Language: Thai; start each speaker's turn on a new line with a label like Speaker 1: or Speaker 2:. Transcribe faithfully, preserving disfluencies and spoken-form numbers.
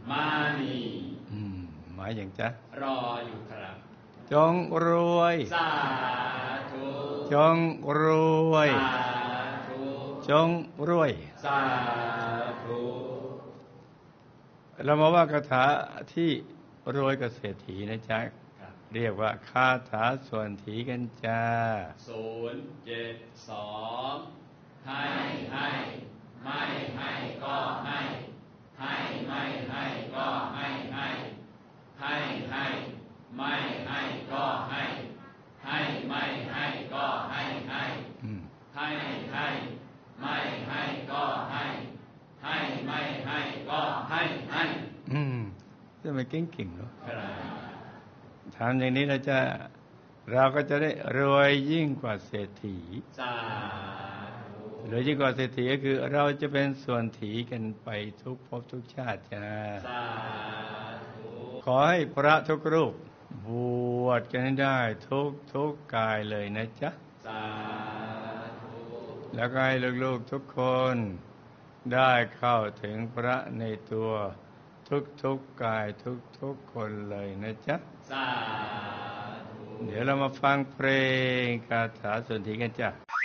Speaker 1: มานี
Speaker 2: อืมหมายอย่างจ๊ะ
Speaker 1: รออยู่ครับ
Speaker 2: จงรวย
Speaker 1: สาธุ
Speaker 2: จงรวย
Speaker 1: สาธุ
Speaker 2: จงรวย
Speaker 1: สาธุ
Speaker 2: เรามาว่าคาถาที่รวยกับเศรษฐีนะจ๊ะเรียกว่าคาถาส่วนถีกันจ้า
Speaker 1: ศูนย์เจ็ดสองให้ให้ไม่ให้ก็ให้ให้ไม่ให้ก็ให้ให้ให้ให้ไม่ให้ก็ให้ให้ไม่ให้ก็ให้ให้ให้ให้ไม่ให้ก็ให้ให้ไม่ให้ก็ให้ให้
Speaker 2: อืมจะไม่เก่งๆเนาะทำอย่างนี้เราจะเราก็จะได้รวยยิ่งกว่าเศรษฐีรวยยิ่งกว่าเศรษฐีก็คือเราจะเป็นส่วนถีกันไปทุกภพทุกชาติจ้าขอให้พระทุกรูปบวชกันได้ทุกทุกกายเลยนะจ๊ะแล้วก็ให้ลูกๆทุกคนได้เข้าถึงพระในตัวทุกทุกกายทุกทุกคนเลยนะจ๊ะเดี๋ยวเรามาฟังเพลงคาถาส่วนถีกันจ้ะ